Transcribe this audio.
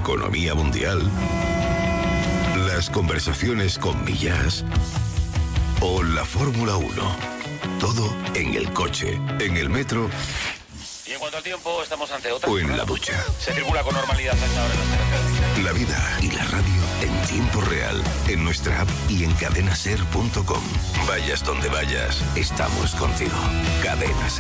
economía mundial, las conversaciones con Millas o la Fórmula 1. Todo en el coche, en el metro. Y en cuanto al tiempo, estamos ante otra. O en la ducha. Se circula con normalidad hasta ahora en las carreteras. La vida y la radio en tiempo real, en nuestra app y en cadenaser.com. Vayas donde vayas, estamos contigo. Cadena Ser.